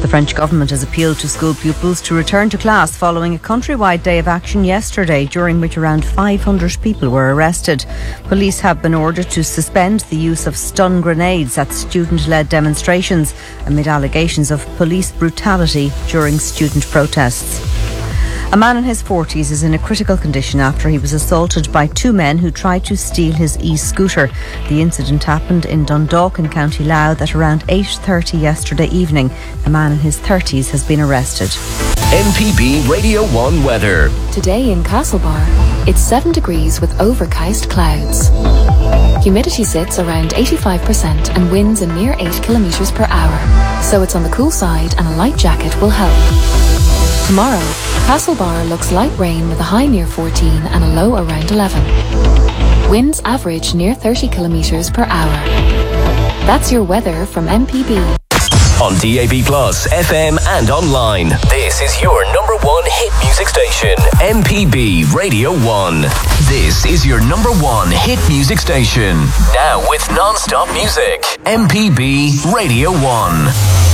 The French government has appealed to school pupils to return to class following a countrywide day of action yesterday, during which around 500 people were arrested. Police have been ordered to suspend the use of stun grenades at student-led demonstrations amid allegations of police brutality during student protests. A man in his 40s is in a critical condition after he was assaulted by two men who tried to steal his e-scooter. The incident happened in Dundalk in County Louth at around 8:30 yesterday evening. A man in his 30s has been arrested. MPB Radio 1 weather. Today in Castlebar, it's 7 degrees with overcast clouds. Humidity sits around 85% and winds a mere 8 kilometres per hour. So it's on the cool side and a light jacket will help. Tomorrow, Castlebar looks light rain with a high near 14 and a low around 11. Winds average near 30 kilometres per hour. That's your weather from MPB. On DAB+, FM and online. This is your number one hit music station, MPB Radio 1. This is your number one hit music station. Now with non-stop music, MPB Radio 1.